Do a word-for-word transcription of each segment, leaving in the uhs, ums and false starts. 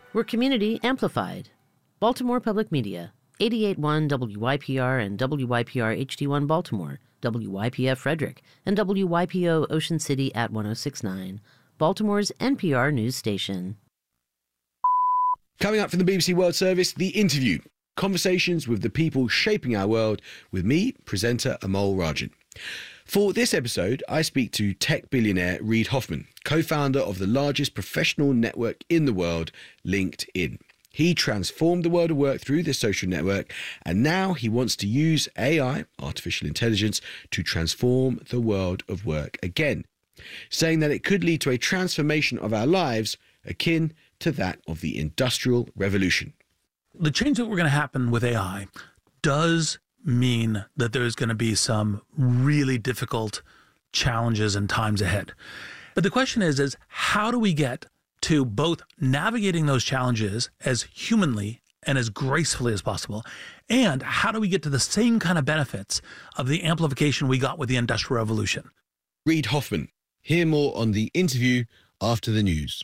We're community amplified. Baltimore Public Media, eighty-eight point one W Y P R and W Y P R H D one Baltimore, W Y P F Frederick, and W Y P O Ocean City at one oh six point nine, Baltimore's N P R news station. Coming up from the B B C World Service, The Interview. Conversations with the people shaping our world with me, presenter Amol Rajan. For this episode, I speak to tech billionaire Reid Hoffman, co-founder of the largest professional network in the world, LinkedIn. He transformed the world of work through this social network, and now he wants to use A I, artificial intelligence, to transform the world of work again, saying that it could lead to a transformation of our lives akin to that of the Industrial Revolution. The change that we're going to happen with A I does mean that there's going to be some really difficult challenges and times ahead. But the question is, is how do we get to both navigating those challenges as humanly and as gracefully as possible? And how do we get to the same kind of benefits of the amplification we got with the Industrial Revolution? Reid Hoffman. Hear more on The Interview after the news.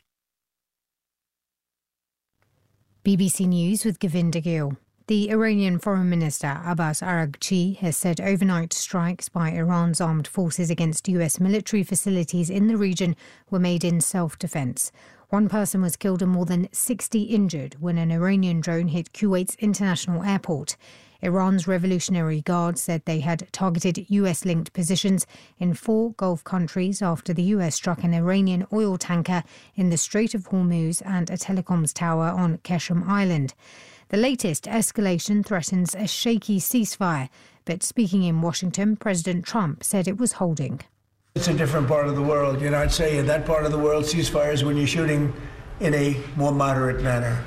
B B C News with Govinda Gill. The Iranian Foreign Minister Abbas Araghchi has said overnight strikes by Iran's armed forces against U S military facilities in the region were made in self-defense. One person was killed and more than sixty injured when an Iranian drone hit Kuwait's international airport. Iran's Revolutionary Guard said they had targeted U S-linked positions in four Gulf countries after the U S struck an Iranian oil tanker in the Strait of Hormuz and a telecoms tower on Qeshm Island. The latest escalation threatens a shaky ceasefire, but speaking in Washington, President Trump said it was holding. It's a different part of the world. You know, I'd say in that part of the world, ceasefires when you're shooting in a more moderate manner.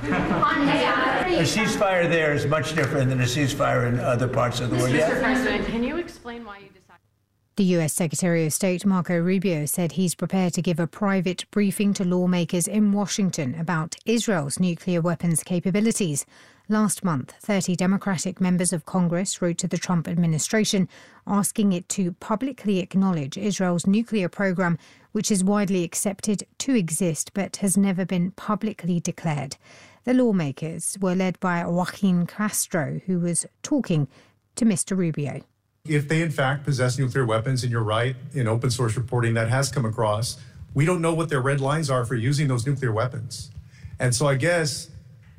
A ceasefire there is much different than a ceasefire in other parts of the world. Mister President, can you explain why you decided? The U S Secretary of State Marco Rubio said he's prepared to give a private briefing to lawmakers in Washington about Israel's nuclear weapons capabilities. Last month, thirty Democratic members of Congress wrote to the Trump administration asking it to publicly acknowledge Israel's nuclear program, which is widely accepted to exist but has never been publicly declared. The lawmakers were led by Joaquin Castro, who was talking to Mister Rubio. If they in fact possess nuclear weapons, and you're right, in open source reporting that has come across, we don't know what their red lines are for using those nuclear weapons. And so I guess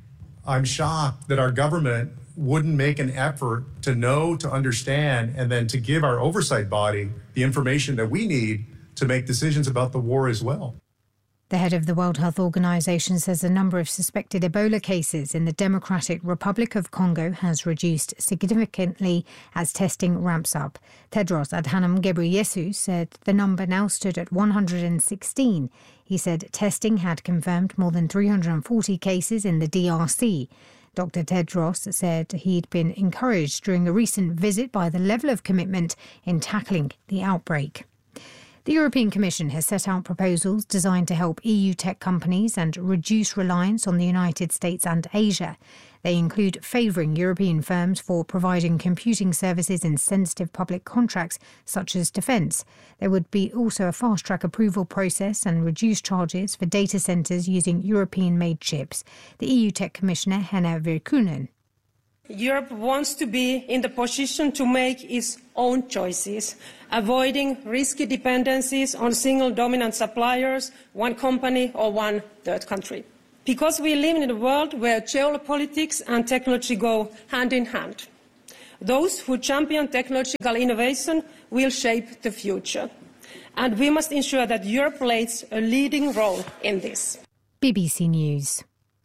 I'm shocked that our government wouldn't make an effort to know, to understand, and then to give our oversight body the information that we need to make decisions about the war as well. The head of the World Health Organization says the number of suspected Ebola cases in the Democratic Republic of Congo has reduced significantly as testing ramps up. Tedros Adhanom Ghebreyesus said the number now stood at one hundred sixteen. He said testing had confirmed more than three hundred forty cases in the D R C. Doctor Tedros said he'd been encouraged during a recent visit by the level of commitment in tackling the outbreak. The European Commission has set out proposals designed to help E U tech companies and reduce reliance on the United States and Asia. They include favouring European firms for providing computing services in sensitive public contracts such as defence. There would be also a fast-track approval process and reduced charges for data centres using European-made chips. The E U Tech Commissioner, Henna Virkkunen. Europe wants to be in the position to make its own choices, avoiding risky dependencies on single dominant suppliers, one company or one third country. Because we live in a world where geopolitics and technology go hand in hand. Those who champion technological innovation will shape the future. And we must ensure that Europe plays a leading role in this. B B C News.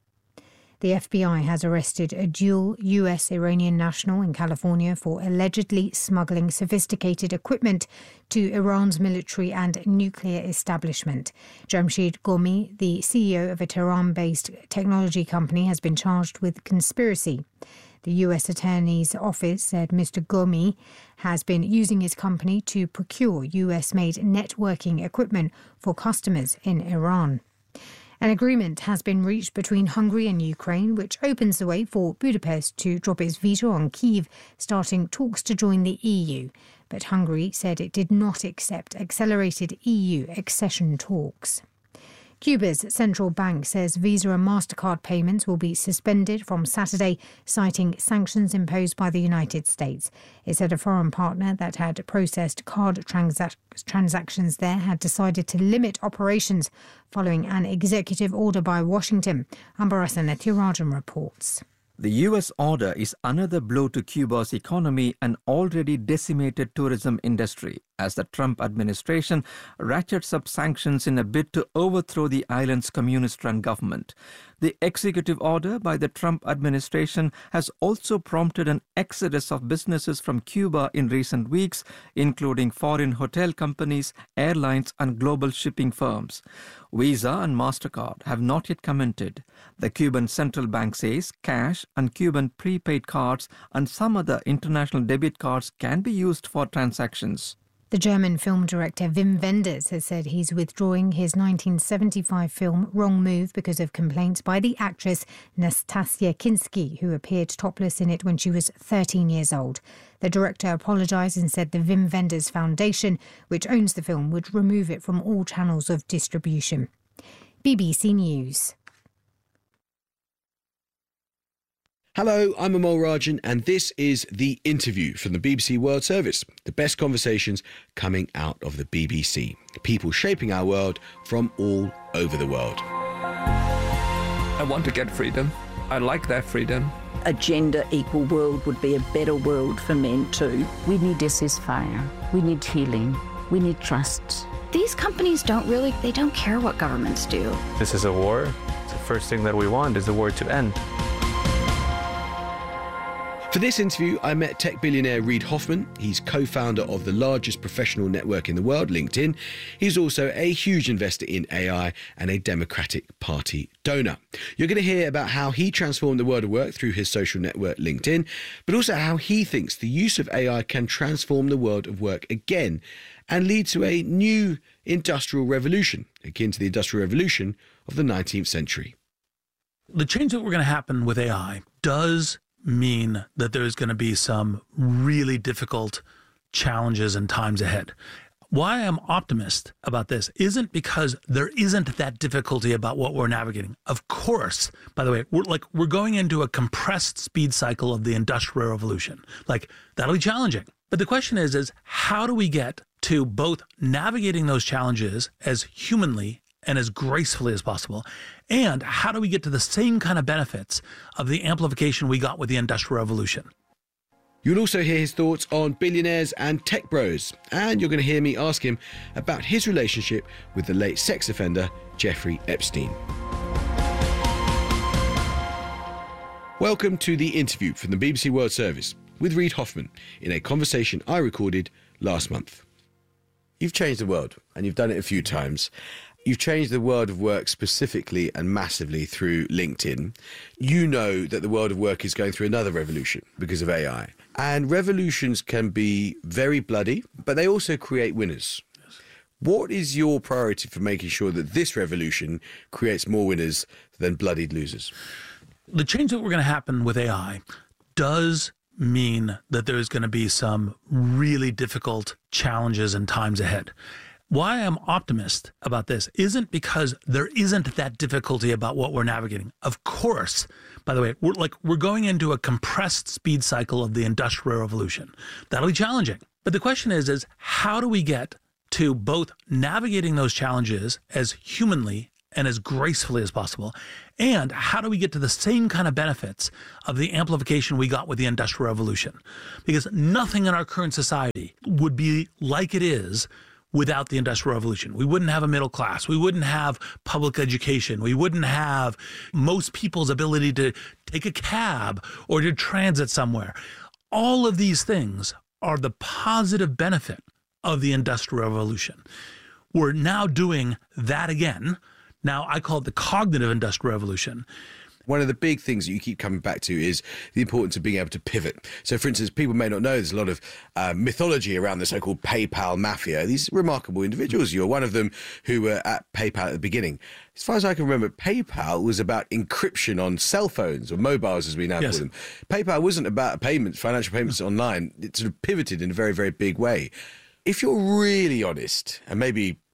The F B I has arrested a dual U S-Iranian national in California for allegedly smuggling sophisticated equipment to Iran's military and nuclear establishment. Jamshid Ghomi, the C E O of a Tehran-based technology company, has been charged with conspiracy. The U S Attorney's Office said Mister Ghomi has been using his company to procure U S-made networking equipment for customers in Iran. An agreement has been reached between Hungary and Ukraine, which opens the way for Budapest to drop its veto on Kyiv, starting talks to join the E U. But Hungary said it did not accept accelerated E U accession talks. Cuba's central bank says Visa and MasterCard payments will be suspended from Saturday, citing sanctions imposed by the United States. It said a foreign partner that had processed card transac- transactions there had decided to limit operations following an executive order by Washington. Ambarasan Ethirajan reports. The U S order is another blow to Cuba's economy and already decimated tourism industry as the Trump administration ratchets up sanctions in a bid to overthrow the island's communist-run government. The executive order by the Trump administration has also prompted an exodus of businesses from Cuba in recent weeks, including foreign hotel companies, airlines, and global shipping firms. Visa and MasterCard have not yet commented. The Cuban central bank says cash and Cuban prepaid cards and some other international debit cards can be used for transactions. The German film director Wim Wenders has said he's withdrawing his nineteen seventy-five film Wrong Move because of complaints by the actress Nastasia Kinski, who appeared topless in it when she was thirteen years old. The director apologised and said the Wim Wenders Foundation, which owns the film, would remove it from all channels of distribution. B B C News. Hello, I'm Amol Rajan, and this is The Interview from the B B C World Service. The best conversations coming out of the B B C. People shaping our world from all over the world. I want to get freedom. I like that freedom. A gender equal world would be a better world for men too. We need a ceasefire. We need healing. We need trust. These companies don't really, they don't care what governments do. This is a war. The first thing that we want is the war to end. For this interview, I met tech billionaire Reid Hoffman. He's co-founder of the largest professional network in the world, LinkedIn. He's also a huge investor in A I and a Democratic Party donor. You're going to hear about how he transformed the world of work through his social network, LinkedIn, but also how he thinks the use of A I can transform the world of work again and lead to a new industrial revolution, akin to the Industrial Revolution of the nineteenth century. The change that we're going to happen with A I does mean that there's going to be some really difficult challenges and times ahead. Why I'm optimist about this isn't because there isn't that difficulty about what we're navigating. Of course, by the way, we're like we're going into a compressed speed cycle of the Industrial Revolution. Like that'll be challenging. But the question is, is how do we get to both navigating those challenges as humanly and as gracefully as possible, and how do we get to the same kind of benefits of the amplification we got with the Industrial Revolution? You'll also hear his thoughts on billionaires and tech bros, and you're going to hear me ask him about his relationship with the late sex offender Jeffrey Epstein. Welcome to The Interview from the B B C World Service with Reid Hoffman in a conversation I recorded last month. You've changed the world, and you've done it a few times. You've changed the world of work specifically and massively through LinkedIn. You know that the world of work is going through another revolution because of A I. And revolutions can be very bloody, but they also create winners. Yes. What is your priority for making sure that this revolution creates more winners than bloodied losers? The change that we're going to happen with A I does mean that there's going to be some really difficult challenges and times ahead. Why I'm optimist about this isn't because there isn't that difficulty about what we're navigating. Of course, by the way, we're like we're going into a compressed speed cycle of the Industrial Revolution. That'll be challenging. But the question is, is how do we get to both navigating those challenges as humanly and as gracefully as possible, and how do we get to the same kind of benefits of the amplification we got with the Industrial Revolution? Because nothing in our current society would be like it is without the Industrial Revolution. We wouldn't have a middle class. We wouldn't have public education. We wouldn't have most people's ability to take a cab or to transit somewhere. All of these things are the positive benefit of the Industrial Revolution. We're now doing that again. Now I call it the cognitive Industrial Revolution. One of the big things that you keep coming back to is the importance of being able to pivot. So, for instance, people may not know there's a lot of uh, mythology around the so-called PayPal mafia. These remarkable individuals. You're one of them who were at PayPal at the beginning. As far as I can remember, PayPal was about encryption on cell phones or mobiles, as we now yes. call them. PayPal wasn't about payments, financial payments no. online. It sort of pivoted in a very, very big way. If you're really honest, and maybe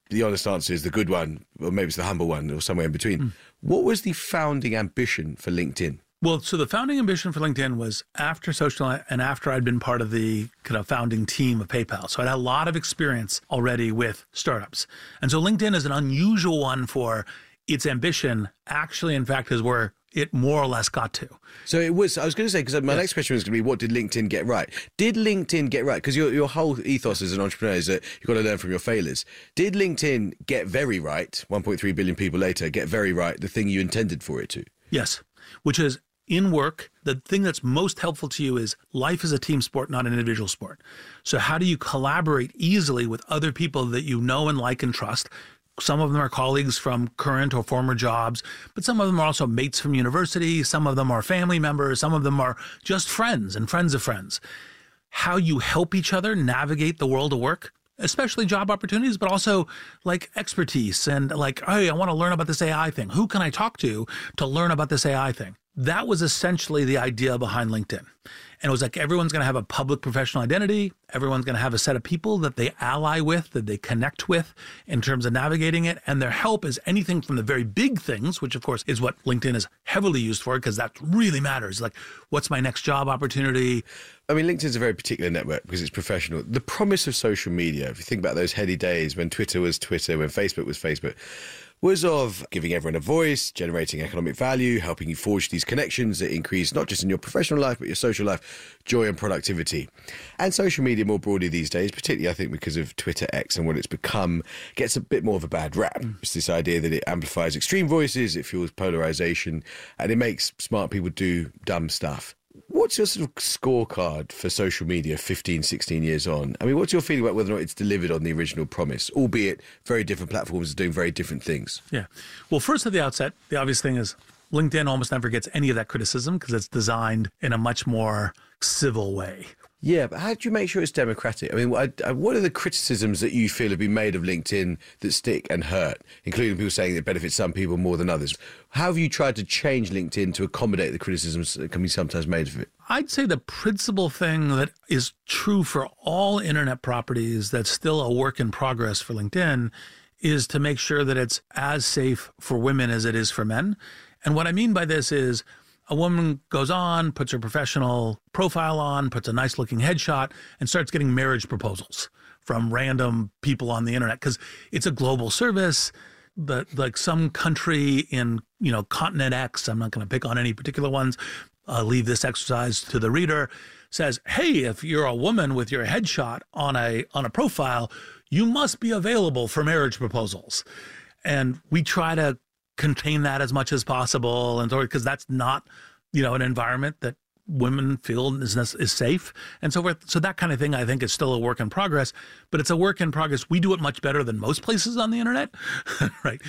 the honest answer is the good one, or maybe it's the humble one, or somewhere in between. Mm. What was the founding ambition for LinkedIn? Well, so the founding ambition for LinkedIn was after social and after I'd been part of the kind of founding team of PayPal. So I had a lot of experience already with startups. And so LinkedIn is an unusual one for its ambition actually, in fact, is where it more or less got to. So it was, I was going to say, because my yes. next question was going to be, what did LinkedIn get right? Did LinkedIn get right? Because your, your whole ethos as an entrepreneur is that you've got to learn from your failures. Did LinkedIn get very right, one point three billion people later, get very right the thing you intended for it to? Yes, which is in work, the thing that's most helpful to you is life is a team sport, not an individual sport. So how do you collaborate easily with other people that you know and like and trust? Some of them are colleagues from current or former jobs, but some of them are also mates from university. Some of them are family members. Some of them are just friends and friends of friends. How you help each other navigate the world of work, especially job opportunities, but also like expertise and like, hey, I want to learn about this A I thing. Who can I talk to to learn about this A I thing? That was essentially the idea behind LinkedIn. And it was like everyone's going to have a public professional identity. Everyone's going to have a set of people that they ally with, that they connect with in terms of navigating it. And their help is anything from the very big things, which of course is what LinkedIn is heavily used for, because that really matters. Like, what's my next job opportunity? I mean, LinkedIn's a very particular network because it's professional. The promise of social media, if you think about those heady days when Twitter was Twitter, when Facebook was Facebook, was of giving everyone a voice, generating economic value, helping you forge these connections that increase not just in your professional life, but your social life, joy and productivity. And social media more broadly these days, particularly I think because of Twitter X and what it's become, gets a bit more of a bad rap. Mm. It's this idea that it amplifies extreme voices, it fuels polarization, and it makes smart people do dumb stuff. What's your sort of scorecard for social media fifteen, sixteen years on? I mean, what's your feeling about whether or not it's delivered on the original promise, albeit very different platforms are doing very different things? Yeah. Well, first at the outset, the obvious thing is LinkedIn almost never gets any of that criticism because it's designed in a much more civil way. Yeah, but how do you make sure it's democratic? I mean, what are the criticisms that you feel have been made of LinkedIn that stick and hurt, including people saying it benefits some people more than others? How have you tried to change LinkedIn to accommodate the criticisms that can be sometimes made of it? I'd say the principal thing that is true for all internet properties that's still a work in progress for LinkedIn is to make sure that it's as safe for women as it is for men. And what I mean by this is, a woman goes on, puts her professional profile on, puts a nice looking headshot, and starts getting marriage proposals from random people on the internet because it's a global service. But like some country in, you know, continent X, I'm not going to pick on any particular ones, uh, leave this exercise to the reader, says, hey, if you're a woman with your headshot on a on a profile, you must be available for marriage proposals. And we try to contain that as much as possible, and because that's not, you know, an environment that women feel is, is safe and so forth. So that kind of thing, I think, is still a work in progress, but it's a work in progress. We do it much better than most places on the internet, right?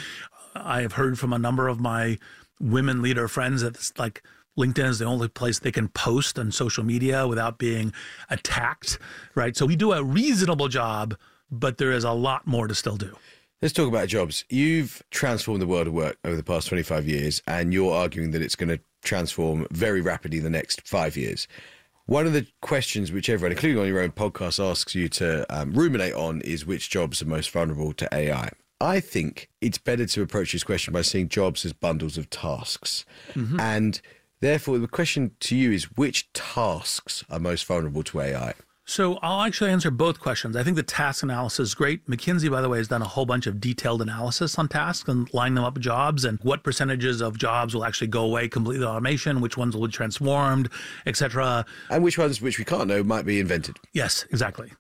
I have heard from a number of my women leader friends that it's like LinkedIn is the only place they can post on social media without being attacked, right? So we do a reasonable job, but there is a lot more to still do. Let's talk about jobs. You've transformed the world of work over the past twenty-five years, and you're arguing that it's going to transform very rapidly in the next five years. One of the questions which everyone, including on your own podcast, asks you to um, ruminate on is which jobs are most vulnerable to A I. I think it's better to approach this question by seeing jobs as bundles of tasks. Mm-hmm. And therefore, the question to you is which tasks are most vulnerable to A I? So I'll actually answer both questions. I think the task analysis is great. McKinsey, by the way, has done a whole bunch of detailed analysis on tasks and line them up with jobs and what percentages of jobs will actually go away completely to automation, which ones will be transformed, et cetera. And which ones, which we can't know, might be invented. Yes, exactly.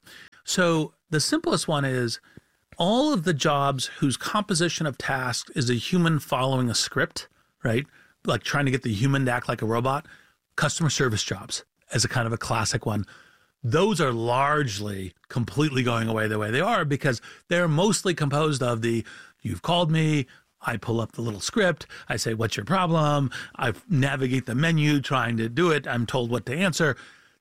So the simplest one is all of the jobs whose composition of tasks is a human following a script, right? Like trying to get the human to act like a robot. Customer service jobs as a kind of a classic one. Those are largely completely going away the way they are because they're mostly composed of the, you've called me, I pull up the little script, I say, what's your problem? I navigate the menu trying to do it, I'm told what to answer.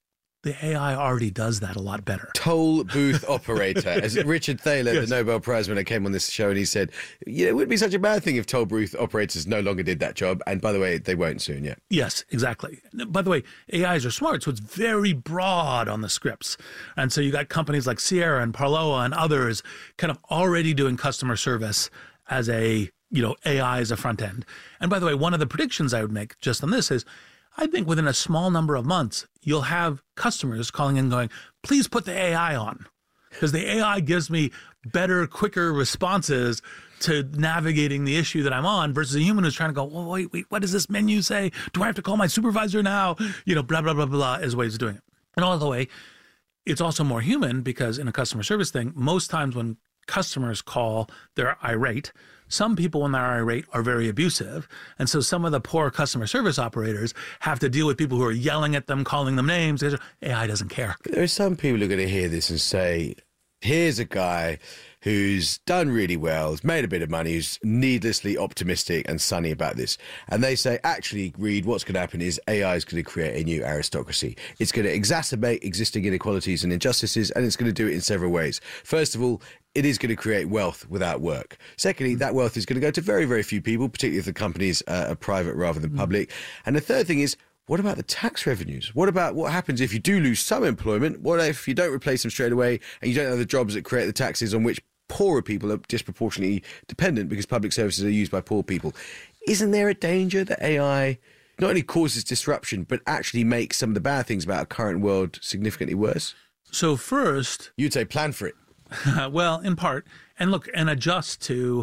the A I already does that a lot better. Toll booth operator. As Richard Thaler, Yes. the Nobel Prize winner, came on this show and he said, yeah, it wouldn't be such a bad thing if toll booth operators no longer did that job. And by the way, they won't soon yet. Yes, exactly. By the way, A Is are smart, so it's very broad on the scripts. And so you got companies like Sierra and Parloa and others kind of already doing customer service as a, you know, A I as a front end. And by the way, one of the predictions I would make just on this is, I think within a small number of months, you'll have customers calling in going, please put the A I on. Because the A I gives me better, quicker responses to navigating the issue that I'm on versus a human who's trying to go, oh, wait, wait, what does this menu say? Do I have to call my supervisor now? You know, blah, blah, blah, blah, as ways of doing it. And all the way, it's also more human because in a customer service thing, most times when customers call, they're irate. Some people, when they're irate, are very abusive. And so some of the poor customer service operators have to deal with people who are yelling at them, calling them names. A I doesn't care. There are some people who are going to hear this and say, here's a guy who's done really well, has made a bit of money, who's needlessly optimistic and sunny about this. And they say, actually, Reed, what's going to happen is A I is going to create a new aristocracy. It's going to exacerbate existing inequalities and injustices, and it's going to do it in several ways. First of all, it is going to create wealth without work. Secondly, that wealth is going to go to very, very few people, particularly if the companies uh, are private rather than public. And the third thing is, what about the tax revenues? What about what happens if you do lose some employment? What if you don't replace them straight away and you don't have the jobs that create the taxes on which poorer people are disproportionately dependent because public services are used by poor people? Isn't there a danger that A I not only causes disruption, but actually makes some of the bad things about our current world significantly worse? So first... You'd say plan for it. Well, in part. And look, and adjust to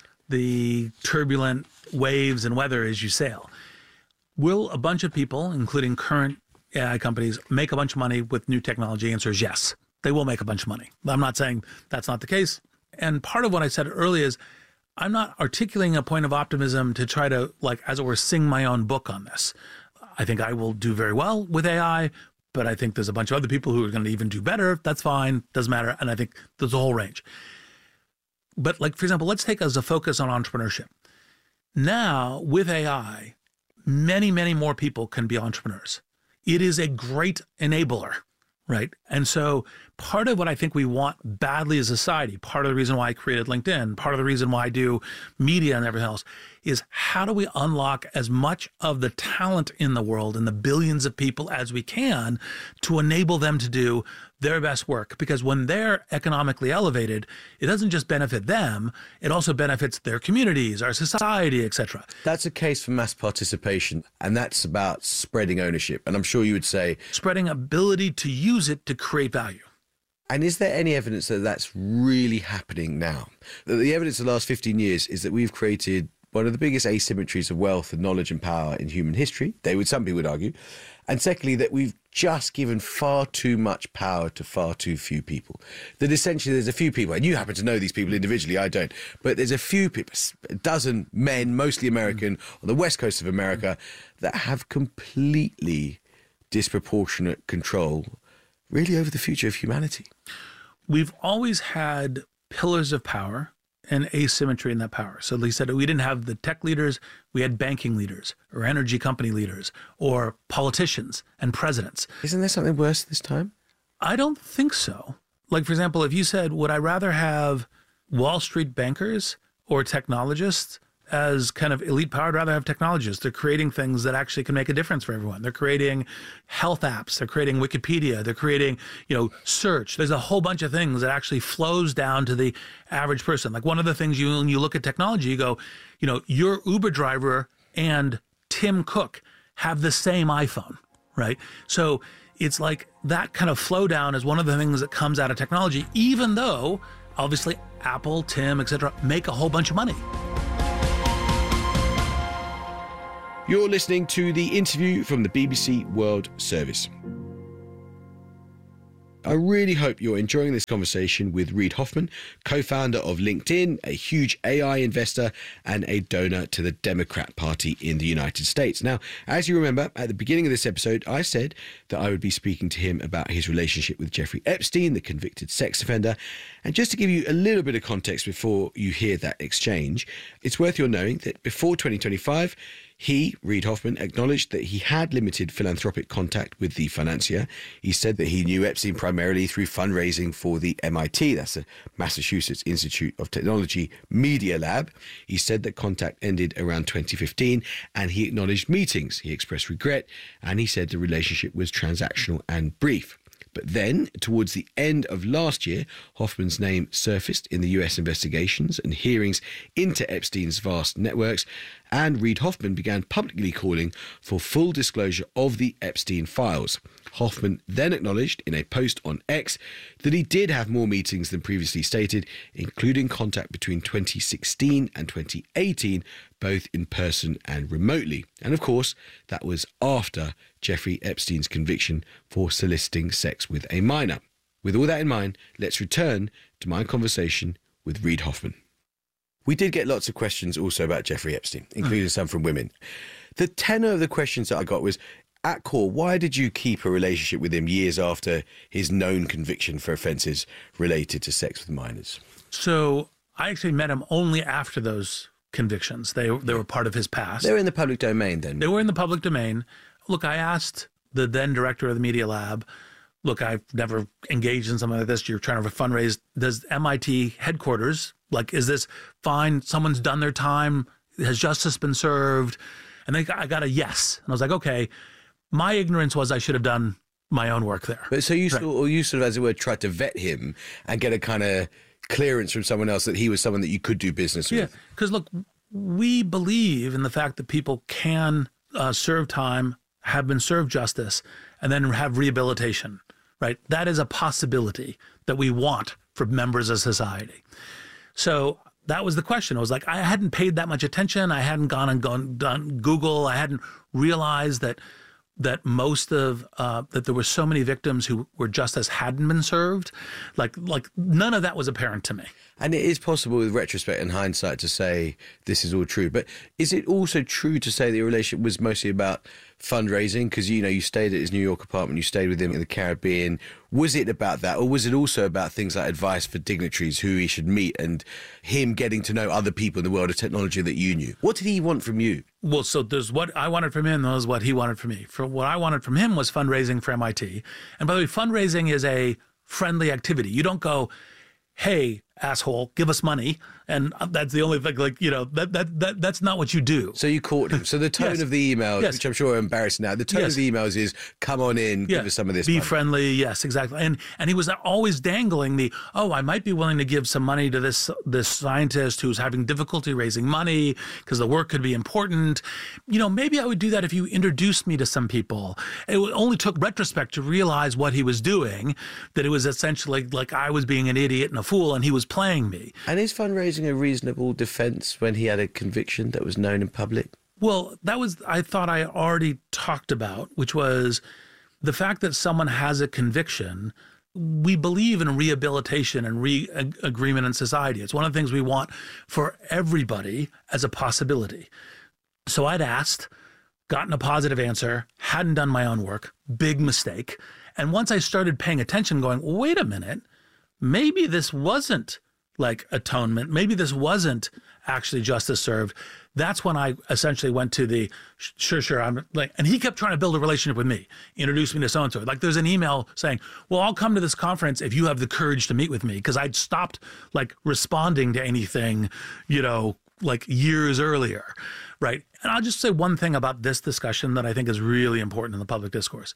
the turbulent waves and weather as you sail. Will a bunch of people, including current A I companies, make a bunch of money with new technology? Answer is yes. They will make a bunch of money. I'm not saying that's not the case. And part of what I said earlier is I'm not articulating a point of optimism to try to, like, as it were, sing my own book on this. I think I will do very well with A I, but I think there's a bunch of other people who are going to even do better. That's fine. Doesn't matter. And I think there's a whole range. But, like, for example, let's take as a focus on entrepreneurship. Now, with A I, many, many more people can be entrepreneurs. It is a great enabler, right? And so part of what I think we want badly as a society, part of the reason why I created LinkedIn, part of the reason why I do media and everything else, is how do we unlock as much of the talent in the world and the billions of people as we can to enable them to do their best work? Because when they're economically elevated, it doesn't just benefit them, it also benefits their communities, our society, et cetera. That's a case for mass participation, and that's about spreading ownership. And I'm sure you would say... Spreading ability to use it to create value. And is there any evidence that that's really happening now? The evidence of the last fifteen years is that we've created one of the biggest asymmetries of wealth and knowledge and power in human history. They would, some people would argue. And secondly, that we've just given far too much power to far too few people. That essentially there's a few people, and you happen to know these people individually, I don't, but there's a few people, a dozen men, mostly American, on the west coast of America, that have completely disproportionate control really over the future of humanity. We've always had pillars of power and asymmetry in that power. So they said we didn't have the tech leaders, we had banking leaders or energy company leaders or politicians and presidents. Isn't there something worse this time? I don't think so. Like, for example, if you said, would I rather have Wall Street bankers or technologists as kind of elite power? I'd rather have technologists. They're creating things that actually can make a difference for everyone. They're creating health apps. They're creating Wikipedia. They're creating, you know, search. There's a whole bunch of things that actually flows down to the average person. Like one of the things you, when you look at technology, you go, you know, your Uber driver and Tim Cook have the same iPhone, right? So it's like that kind of flow down is one of the things that comes out of technology, even though obviously Apple, Tim, et cetera, make a whole bunch of money. You're listening to the interview from the B B C World Service. I really hope you're enjoying this conversation with Reid Hoffman, co-founder of LinkedIn, a huge A I investor and a donor to the Democrat Party in the United States. Now, as you remember, at the beginning of this episode, I said that I would be speaking to him about his relationship with Jeffrey Epstein, the convicted sex offender. And just to give you a little bit of context before you hear that exchange, it's worth your knowing that before twenty twenty-five, He, Reid Hoffman, acknowledged that he had limited philanthropic contact with the financier. He said that he knew Epstein primarily through fundraising for the M I T, that's the Massachusetts Institute of Technology Media Lab. He said that contact ended around twenty fifteen, and he acknowledged meetings. He expressed regret, and he said the relationship was transactional and brief. But then, towards the end of last year, Hoffman's name surfaced in the U S investigations and hearings into Epstein's vast networks, and Reid Hoffman began publicly calling for full disclosure of the Epstein files. Hoffman then acknowledged in a post on X that he did have more meetings than previously stated, including contact between twenty sixteen and twenty eighteen, both in person and remotely. And of course, that was after Jeffrey Epstein's conviction for soliciting sex with a minor. With all that in mind, let's return to my conversation with Reid Hoffman. We did get lots of questions also about Jeffrey Epstein, including mm. some from women. The tenor of the questions that I got was, at core, why did you keep a relationship with him years after his known conviction for offences related to sex with minors? So I actually met him only after those convictions. They, they were part of his past. They were in the public domain then? They were in the public domain. Look, I asked the then director of the Media Lab, look, I've never engaged in something like this. You're trying to fundraise. Does M I T headquarters, like, is this fine? Someone's done their time. Has justice been served? And they, I got a yes. And I was like, okay. My ignorance was I should have done my own work there. But so you, right. sort, or you sort of, as it were, tried to vet him and get a kind of clearance from someone else that he was someone that you could do business with. Yeah, because look, we believe in the fact that people can uh, serve time, have been served justice, and then have rehabilitation, right? That is a possibility that we want for members of society. So that was the question. I was like, I hadn't paid that much attention. I hadn't gone and gone done Google. I hadn't realized that that most of, uh, that there were so many victims who were justice hadn't been served. Like, like none of that was apparent to me. And it is possible with retrospect and hindsight to say this is all true. But is it also true to say that your relationship was mostly about fundraising? Because, you know, you stayed at his New York apartment, you stayed with him in the Caribbean. Was it about that? Or was it also about things like advice for dignitaries who he should meet and him getting to know other people in the world of technology that you knew? What did he want from you? Well, so there's what I wanted from him, and there's what he wanted from me. For what I wanted from him was fundraising for M I T. And by the way, fundraising is a friendly activity. You don't go, hey, asshole, give us money. And that's the only thing, like, you know, that that, that that's not what you do. So you caught him. So the tone yes. of the emails, yes. which I'm sure are embarrassing now, the tone yes. of the emails is, come on in, yeah. give us some of this Be money. friendly, yes, exactly. And and he was always dangling the, oh, I might be willing to give some money to this this scientist who's having difficulty raising money because the work could be important. You know, maybe I would do that if you introduced me to some people. It only took retrospect to realize what he was doing, that it was essentially like I was being an idiot and a fool and he was playing me. And is fundraising a reasonable defense when he had a conviction that was known in public? Well, that was, I thought I already talked about, which was the fact that someone has a conviction. We believe in rehabilitation and re-agreement in society. It's one of the things we want for everybody as a possibility. So I'd asked, gotten a positive answer, hadn't done my own work, big mistake. And once I started paying attention, going, wait a minute, maybe this wasn't like atonement. Maybe this wasn't actually justice served. That's when I essentially went to the, sure, sure, I'm like, and he kept trying to build a relationship with me, introduce me to so-and-so. Like there's an email saying, well, I'll come to this conference if you have the courage to meet with me. Because I'd stopped like responding to anything, you know, like years earlier, right? And I'll just say one thing about this discussion that I think is really important in the public discourse.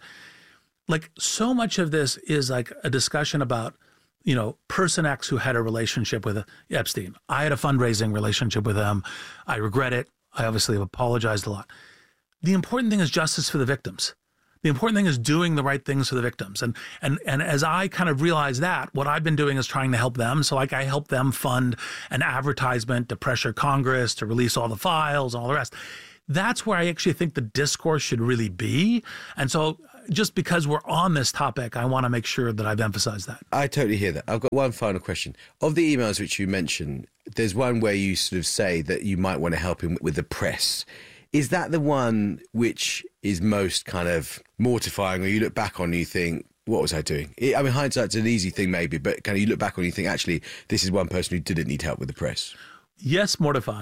Like so much of this is like a discussion about, you know, person X who had a relationship with Epstein. I had a fundraising relationship with him. I regret it. I obviously have apologized a lot. The important thing is justice for the victims. The important thing is doing the right things for the victims. And and and as I kind of realized that, what I've been doing is trying to help them. So like I help them fund an advertisement to pressure Congress to release all the files and all the rest. That's where I actually think the discourse should really be. And so just because we're on this topic, I want to make sure that I've emphasized that. I totally hear that. I've got one final question. Of the emails which you mentioned, there's one where you sort of say that you might want to help him with the press. Is that the one which is most kind of mortifying, or you look back on and you think, what was I doing? I mean, hindsight's an easy thing maybe, but kind of you look back on and you think, actually, this is one person who didn't need help with the press. Yes, mortifying.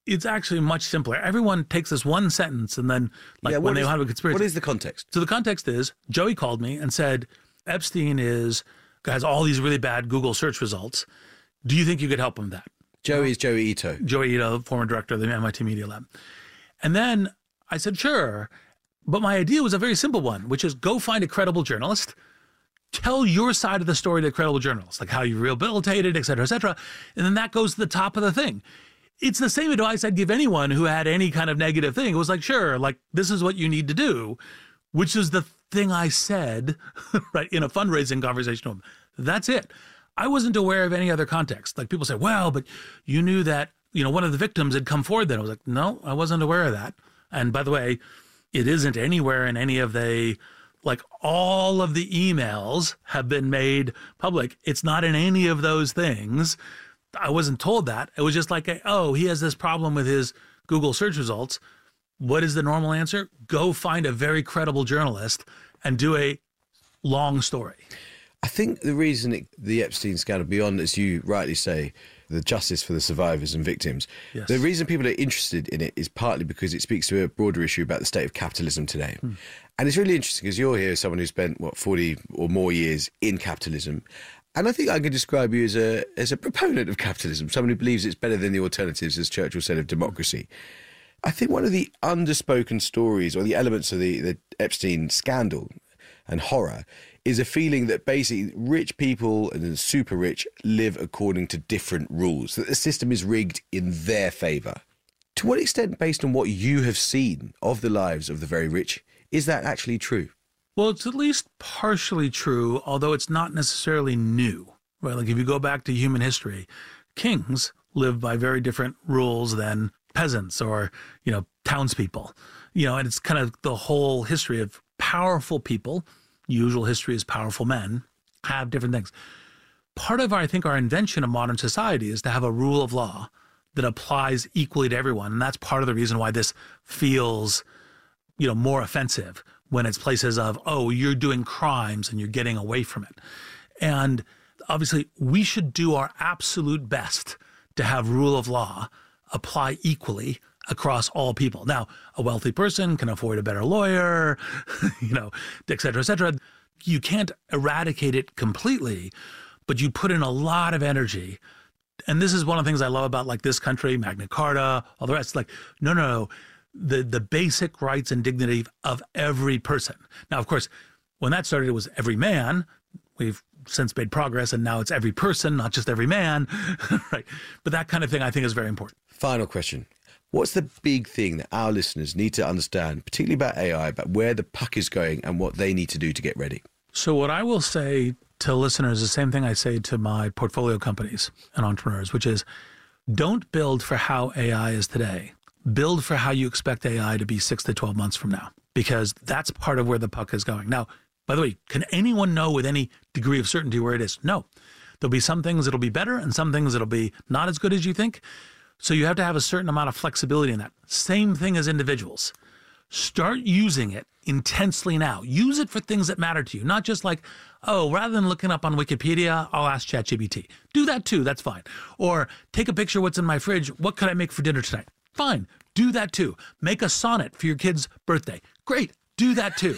It's actually much simpler. Everyone takes this one sentence and then, like, yeah, when they is, have a conspiracy. What is the context? So the context is, Joey called me and said, Epstein is has all these really bad Google search results. Do you think you could help him with that? Joey is Joey Ito. Joey Ito, former director of the M I T Media Lab. And then I said, sure. But my idea was a very simple one, which is go find a credible journalist, tell your side of the story to a credible journalist, like how you rehabilitated, et cetera, et cetera. And then that goes to the top of the thing. It's the same advice I'd give anyone who had any kind of negative thing. It was like, sure, like this is what you need to do, which is the thing I said, right, in a fundraising conversation with him. That's it. I wasn't aware of any other context. Like people say, well, but you knew that, you know, one of the victims had come forward then. I was like, no, I wasn't aware of that. And by the way, it isn't anywhere in any of the, like all of the emails have been made public. It's not in any of those things. I wasn't told that. It was just like, oh, he has this problem with his Google search results. What is the normal answer? Go find a very credible journalist and do a long story. I think the reason it, the Epstein scandal, beyond, as you rightly say, the justice for the survivors and victims, yes. the reason people are interested in it is partly because it speaks to a broader issue about the state of capitalism today. Hmm. And it's really interesting because you're here as someone who spent, what, forty or more years in capitalism. And I think I could describe you as a as a proponent of capitalism, someone who believes it's better than the alternatives, as Churchill said, of democracy. I think one of the underspoken stories or the elements of the, the Epstein scandal and horror is a feeling that basically rich people and super rich live according to different rules, that the system is rigged in their favour. To what extent, based on what you have seen of the lives of the very rich, is that actually true? Well, it's at least partially true, although it's not necessarily new, right? Like if you go back to human history, kings lived by very different rules than peasants or, you know, townspeople, you know, and it's kind of the whole history of powerful people. Usual history is powerful men have different things. Part of, our, I think, our invention of modern society is to have a rule of law that applies equally to everyone. And that's part of the reason why this feels, you know, more offensive when it's places of, oh, you're doing crimes and you're getting away from it. And obviously, we should do our absolute best to have rule of law apply equally across all people. Now, a wealthy person can afford a better lawyer, you know, et cetera, et cetera. You can't eradicate it completely, but you put in a lot of energy. And this is one of the things I love about like this country, Magna Carta, all the rest. Like, no, no, no. The, the basic rights and dignity of every person. Now, of course, when that started, it was every man. We've since made progress, and now it's every person, not just every man, right? But that kind of thing, I think, is very important. Final question. What's the big thing that our listeners need to understand, particularly about A I, about where the puck is going and what they need to do to get ready? So what I will say to listeners is the same thing I say to my portfolio companies and entrepreneurs, which is don't build for how A I is today. Build for how you expect A I to be six to twelve months from now, because that's part of where the puck is going. Now, by the way, can anyone know with any degree of certainty where it is? No. There'll be some things that'll be better and some things that'll be not as good as you think. So you have to have a certain amount of flexibility in that. Same thing as individuals. Start using it intensely now. Use it for things that matter to you, not just like, oh, rather than looking up on Wikipedia, I'll ask ChatGPT. Do that too, that's fine. Or take a picture of what's in my fridge. What could I make for dinner tonight? Fine, do that too. Make a sonnet for your kid's birthday. Great, do that too.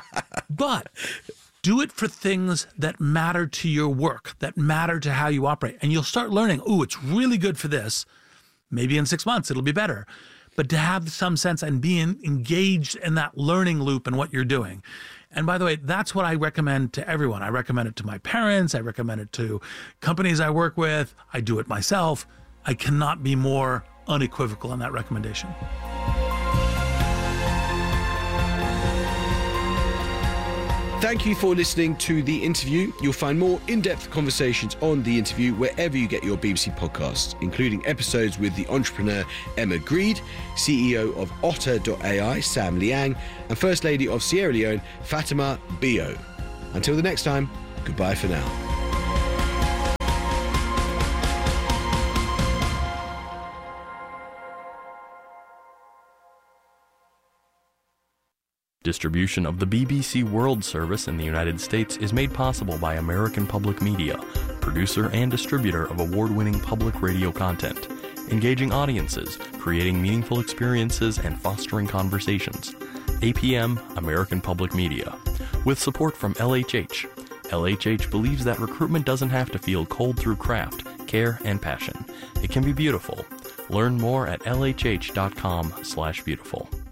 But do it for things that matter to your work, that matter to how you operate. And you'll start learning, oh, it's really good for this. Maybe in six months, it'll be better. But to have some sense and be in, engaged in that learning loop and what you're doing. And by the way, that's what I recommend to everyone. I recommend it to my parents. I recommend it to companies I work with. I do it myself. I cannot be more unequivocal in that recommendation. Thank you for listening to The Interview. You'll find more in-depth conversations on The Interview wherever you get your B B C podcasts, including episodes with the entrepreneur Emma Greed, C E O of Otter dot A I, Sam Liang, and First Lady of Sierra Leone, Fatima Bio. Until the next time, goodbye for now. Distribution of the B B C World Service in the United States is made possible by American Public Media, producer and distributor of award-winning public radio content. engaging audiences, creating meaningful experiences, and fostering conversations. A P M, American Public Media. With support from L H H. L H H believes that recruitment doesn't have to feel cold through craft, care, and passion. It can be beautiful. Learn more at L H H dot com slash beautiful.